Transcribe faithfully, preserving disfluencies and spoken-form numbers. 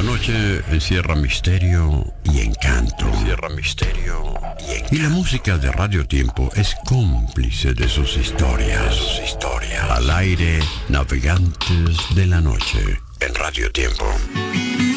noche encierra misterio y encanto. Encierra misterio y encanto. Y la música de Radio Tiempo es cómplice de sus historias. De sus historias. Al aire, navegantes de la noche. En Radio Tiempo.